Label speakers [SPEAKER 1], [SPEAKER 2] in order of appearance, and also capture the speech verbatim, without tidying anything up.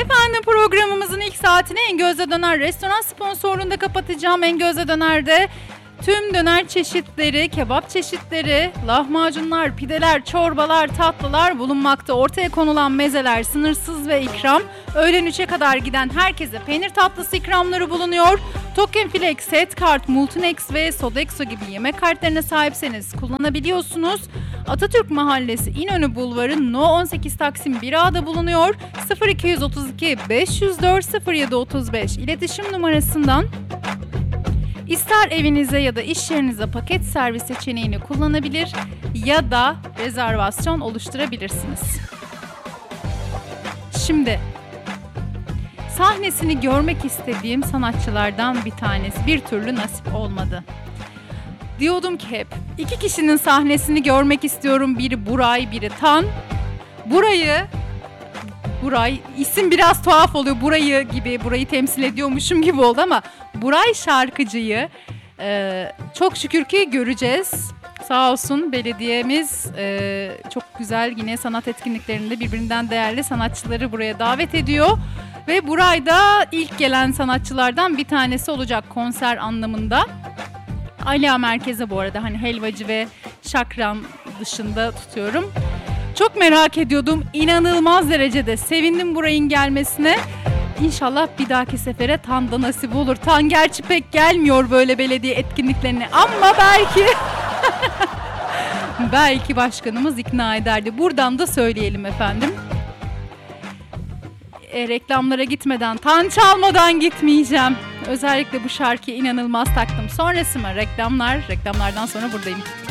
[SPEAKER 1] Efendim programımızın ilk saatini En Gözde Döner restoran sponsorluğunda kapatacağım. En Gözde Döner'de tüm döner çeşitleri, kebap çeşitleri, lahmacunlar, pideler, çorbalar, tatlılar bulunmakta. Ortaya konulan mezeler sınırsız ve ikram. Öğlen üçe kadar giden herkese peynir tatlısı ikramları bulunuyor. Token Flex, Set Kart, Multinex ve Sodexo gibi yemek kartlarına sahipseniz kullanabiliyorsunuz. Atatürk Mahallesi İnönü Bulvarı No on sekiz Taksim bir A'da bulunuyor. sıfır iki otuz iki beş yüz dört sıfır yedi otuz beş iletişim numarasından İster evinize ya da iş yerinize paket servis seçeneğini kullanabilir ya da rezervasyon oluşturabilirsiniz. Şimdi sahnesini görmek istediğim sanatçılardan bir tanesi bir türlü nasip olmadı. Diyordum ki hep iki kişinin sahnesini görmek istiyorum. Biri Buray, biri Tan. Burayı Buray, isim biraz tuhaf oluyor. Burayı gibi, burayı temsil ediyormuşum gibi oldu ama Buray şarkıcıyı e, çok şükür ki göreceğiz. Sağ olsun belediyemiz e, çok güzel yine sanat etkinliklerinde birbirinden değerli sanatçıları buraya davet ediyor. Ve Buray da ilk gelen sanatçılardan bir tanesi olacak konser anlamında. Ala Merkez'e bu arada hani helvacı ve şakram dışında tutuyorum. Çok merak ediyordum. İnanılmaz derecede sevindim Buray'ın gelmesine. İnşallah bir dahaki sefere Tan da nasip olur. Tan gerçi pek gelmiyor böyle belediye etkinliklerine ama belki belki başkanımız ikna ederdi. Buradan da söyleyelim efendim. E, reklamlara gitmeden, Tan çalmadan gitmeyeceğim. Özellikle bu şarkıyı inanılmaz taktım. Sonrası mı? Reklamlar. Reklamlardan sonra buradayım.